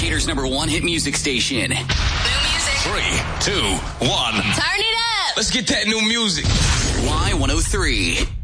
Gator's #1 hit music station. New music. 3, 2, 1. Turn it up. Let's get that new music. Y103.